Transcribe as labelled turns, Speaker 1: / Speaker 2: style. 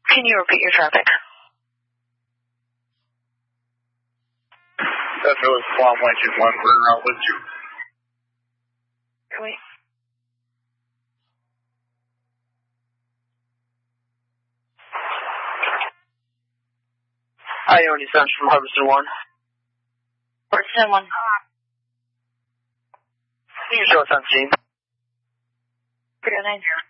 Speaker 1: Can you repeat your traffic?
Speaker 2: That's really Swamp Legend 1, we're with you.
Speaker 1: Wait.
Speaker 3: Hi, Oni Sons from Hubbardston 1.
Speaker 1: Hubbardston 1.
Speaker 3: Can you show us on scene?
Speaker 1: 309.